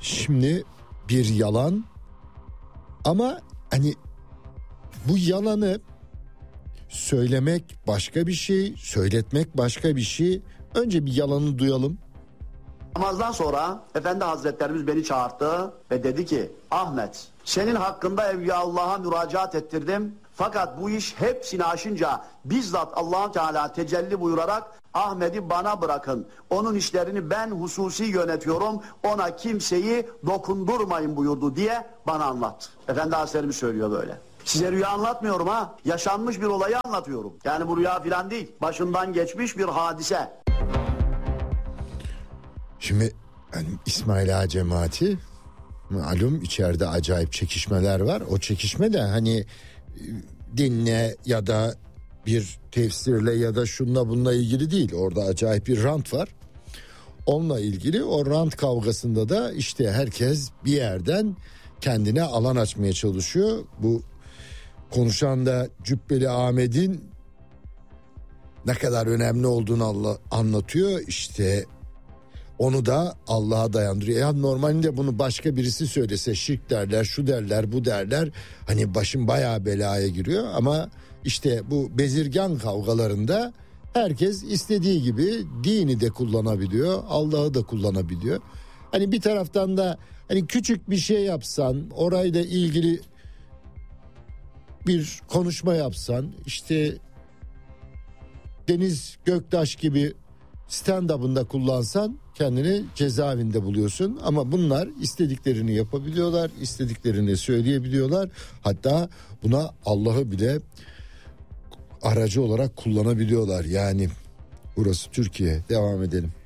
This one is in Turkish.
Şimdi bir yalan ama hani bu yalanı söylemek başka bir şey, söyletmek başka bir şey. Önce bir yalanı duyalım. Namazdan sonra Efendi Hazretlerimiz beni çağırdı ve dedi ki Ahmet, senin hakkında Evliyaullah'a müracaat ettirdim. Fakat bu iş hepsini aşınca bizzat Allah-u Teala tecelli buyurarak Ahmet'i bana bırakın. Onun işlerini ben hususi yönetiyorum. Ona kimseyi dokundurmayın buyurdu diye bana anlattı. Efendi Hazretlerimiz söylüyor böyle. Size rüya anlatmıyorum ha. Yaşanmış bir olayı anlatıyorum. Yani bu rüya filan değil. Başından geçmiş bir hadise. Şimdi yani İsmail Ağa cemaati malum içeride acayip çekişmeler var. O çekişme de hani dinle ya da bir tefsirle ya da şunla bununla ilgili değil. Orada acayip bir rant var. Onunla ilgili o rant kavgasında da işte herkes bir yerden kendine alan açmaya çalışıyor. Bu konuşan da Cübbeli Ahmet'in ne kadar önemli olduğunu anlatıyor. İşte onu da Allah'a dayandırıyor. Ya normalde bunu başka birisi söylese şirk derler, şu derler, bu derler. Hani başım bayağı belaya giriyor ama işte bu bezirgan kavgalarında herkes istediği gibi dini de kullanabiliyor, Allah'ı da kullanabiliyor. Hani bir taraftan da hani küçük bir şey yapsan, orayla ilgili bir konuşma yapsan, işte Deniz Göktaş gibi stand-up'ında kullansan kendini cezaevinde buluyorsun. Ama bunlar istediklerini yapabiliyorlar, istediklerini söyleyebiliyorlar. Hatta buna Allah'ı bile aracı olarak kullanabiliyorlar. Yani burası Türkiye. Devam edelim.